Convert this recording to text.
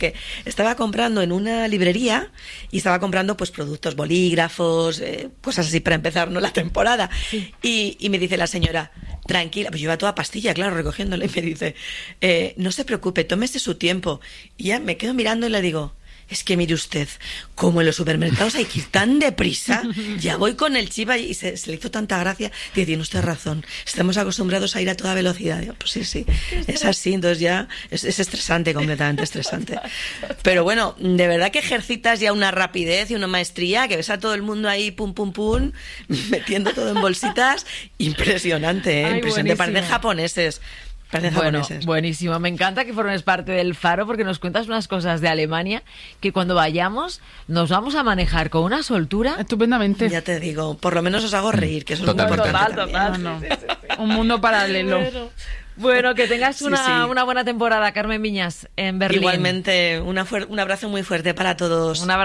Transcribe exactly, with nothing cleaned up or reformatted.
que estaba comprando en una librería y estaba comprando pues productos, bolígrafos, eh, cosas así para empezar, ¿no?, la temporada. Sí. Y, y me dice la señora, tranquila, pues yo iba toda pastilla, claro, recogiéndola, y me dice, eh, no se preocupe, tómese su tiempo. Y ya me quedo mirando y le digo, es que mire usted, como en los supermercados hay que ir tan deprisa, ya voy con el chip y se, se le hizo tanta gracia. Dice, tiene usted razón, estamos acostumbrados a ir a toda velocidad. Digo, pues sí, sí, es así, entonces ya es, es estresante, completamente estresante. Pero bueno, de verdad que ejercitas ya una rapidez y una maestría, que ves a todo el mundo ahí, pum, pum, pum, metiendo todo en bolsitas. Impresionante, ¿eh? Ay, impresionante, buenísimo. parecen japoneses. Bueno, buenísimo. Me encanta que formes parte del Faro porque nos cuentas unas cosas de Alemania que cuando vayamos nos vamos a manejar con una soltura. Estupendamente. Ya te digo, por lo menos os hago reír, que eso Total, es muy importante. Total, total. No, no. Sí, sí, sí, sí. Un mundo paralelo. Bueno, bueno, que tengas una, Sí, sí. una buena temporada, Carmen Viñas, en Berlín. Igualmente, una fuer- un abrazo muy fuerte para todos. Un abrazo.